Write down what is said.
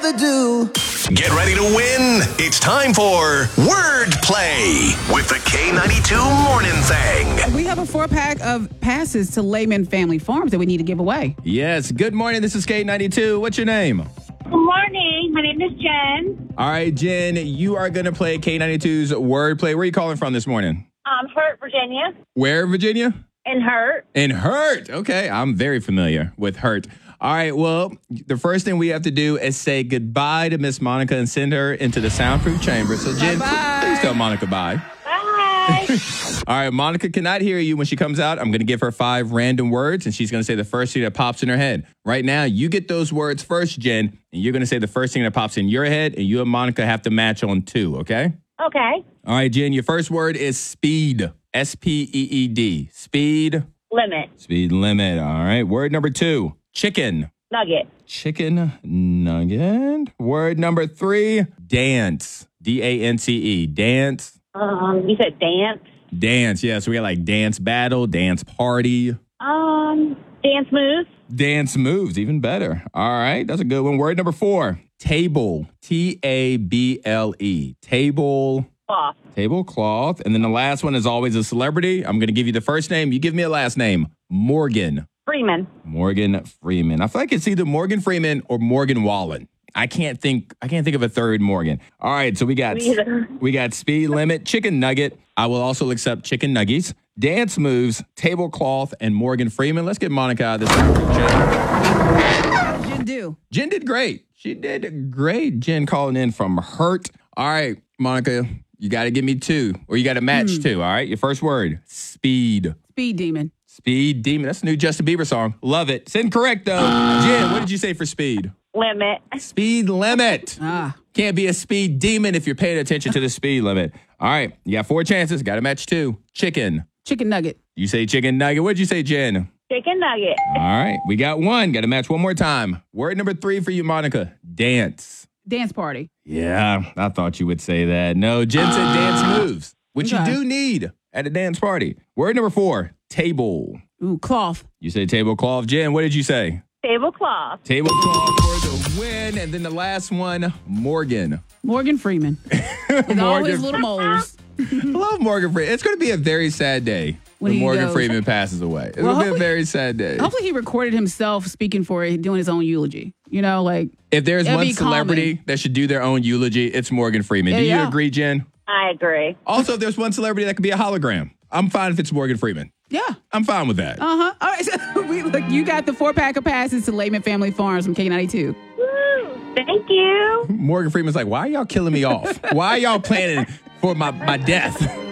rather do. Get ready to win. It's time for Wordplay with the K92 Morning Thing. We have a 4-pack of passes to Lehman Family Farms that we need to give away. Yes. Good morning. This is K92. What's your name? Good morning. My name is Jen. All right, Jen, you are going to play K92's Wordplay. Where are you calling from this morning? Hurt, Virginia. Where, Virginia? In Hurt. In Hurt. Okay. I'm very familiar with Hurt. All right. Well, the first thing we have to do is say goodbye to Miss Monica and send her into the soundproof chamber. So, Jen, please tell Monica bye. Bye. All right. Monica cannot hear you when she comes out. I'm going to give her 5 random words, and she's going to say the first thing that pops in her head. Right now, you get those words first, Jen, and you're going to say the first thing that pops in your head, and you and Monica have to match on 2, okay? Okay. All right, Jen, your first word is speed. S-P-E-E-D. Speed. Limit. Speed limit. All right. Word number 2, chicken. Nugget. Chicken nugget. Word number 3, dance. D-A-N-C-E. Dance. You said dance. Dance. Yeah, so we got like dance battle, dance party. Dance moves. Dance moves. Even better. All right. That's a good one. Word number 4, table. T-A-B-L-E. Table. Cloth. Tablecloth. And then the last one is always a celebrity. I'm going to give you the first name. You give me a last name. Morgan. Freeman. Morgan Freeman. I feel like it's either Morgan Freeman or Morgan Wallen. I can't think of a third Morgan. All right, so we got speed limit, chicken nugget. I will also accept chicken nuggies, dance moves, tablecloth, and Morgan Freeman. Let's get Monica out of this. How did Jen do? Jen did great. She did great. Jen calling in from Hurt. All right, Monica, you got to give me 2, or you got to match 2. All right, your first word, speed. Speed demon. Speed demon. That's a new Justin Bieber song. Love it. It's incorrect, though. Jen, what did you say for speed? Limit. Speed limit. Ah. Can't be a speed demon if you're paying attention to the speed limit. All right. You got 4 chances. Got to match 2. Chicken. Chicken nugget. You say chicken nugget. What'd you say, Jen? Chicken nugget. All right. We got 1. Got to match 1 more time. Word number 3 for you, Monica. Dance. Dance party. Yeah, I thought you would say that. No, Jen said dance moves, which you Okay. do need at a dance party. Word number 4, table. Ooh, cloth. You say tablecloth. Jen, what did you say? Tablecloth. Tablecloth for the win. And then the last one, Morgan. Morgan Freeman. With all his little moles. I love Morgan Freeman. It's going to be a very sad day when he Morgan goes. Freeman passes away. It's Well, going to be a hopefully- very sad day. Hopefully he recorded himself speaking for it, doing his own eulogy. You know, like. If there's it'd one be celebrity that should do their own eulogy, it's Morgan Freeman. Do you Yeah. agree, Jen? I agree. Also, if there's one celebrity that could be a hologram, I'm fine if it's Morgan Freeman. Yeah. I'm fine with that. Uh-huh. All right. So look, you got the 4-pack of passes to Lehman Family Farms from K92. Woo. Thank you. Morgan Freeman's like, why are y'all killing me off? Why are y'all planning for my death?